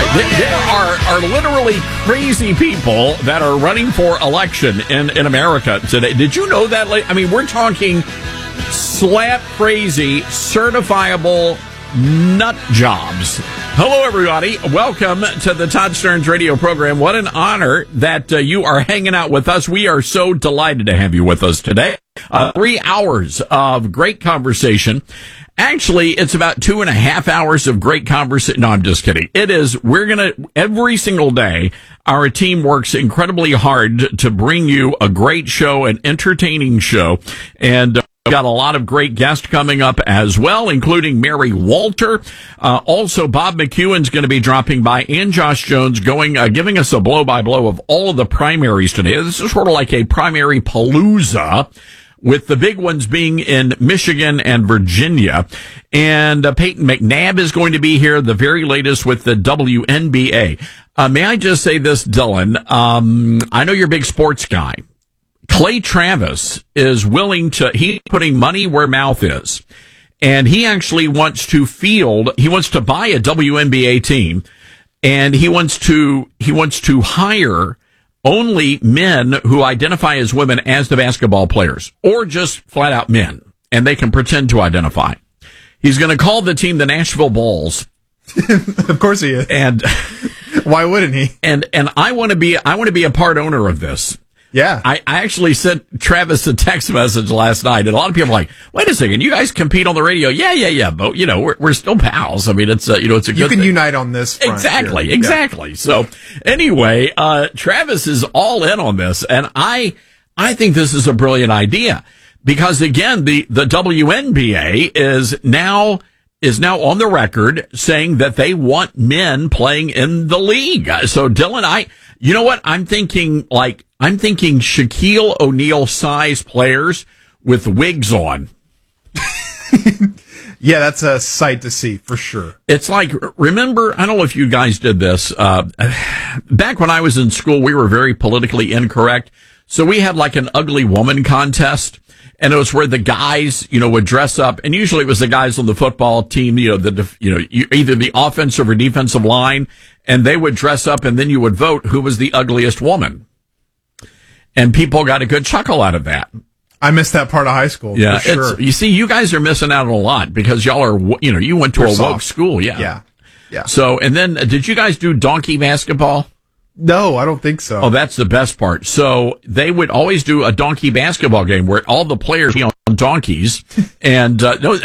There are literally crazy people that are running for election in America today. Did you know that? I mean, we're talking slap crazy, certifiable nut jobs. Hello, everybody. Welcome to the Todd Stearns radio program. What an honor that you are hanging out with us. We are so delighted to have you with us today. 3 hours of great conversation. Actually, it's about 2.5 hours of great conversation. No, I'm just kidding. It is. Every single day, our team works incredibly hard to bring you a great show, an entertaining show. And we've got a lot of great guests coming up as well, including Mary Walter. Also, Bob McEwen's going to be dropping by, and Josh Jones giving us a blow-by-blow of all of the primaries today. This is sort of like a primary palooza, with the big ones being in Michigan and Virginia. And Peyton McNabb is going to be here, the very latest with the WNBA. May I just say this, Dylan? I know you're a big sports guy. Clay Travis is he's putting money where mouth is. And he actually wants to buy a WNBA team, and he wants to hire only men who identify as women as the basketball players, or just flat out men, and they can pretend to identify. He's going to call the team the Nashville Bulls. Of course he is. And why wouldn't he? And I want to be a part owner of this. Yeah. I actually sent Travis a text message last night, and a lot of people are like, wait a second, you guys compete on the radio? Yeah. But, we're still pals. I mean, it's a good You can thing. unite on this front. Exactly. Yeah. So anyway, Travis is all in on this, and I think this is a brilliant idea because, again, the WNBA is now on the record saying that they want men playing in the league. So Dylan, you know what? I'm thinking Shaquille O'Neal size players with wigs on. Yeah, that's a sight to see for sure. It's like, remember, I don't know if you guys did this. Back when I was in school, we were very politically incorrect. So we had like an ugly woman contest. And it was where the guys, would dress up, and usually it was the guys on the football team, either the offensive or defensive line, and they would dress up, and then you would vote who was the ugliest woman. And people got a good chuckle out of that. I missed that part of high school. Yeah, for sure. You see, you guys are missing out on a lot because y'all are, you went to a woke school. Yeah. So, and then did you guys do donkey basketball? No, I don't think so. Oh, that's the best part. So they would always do a donkey basketball game where all the players be on donkeys, and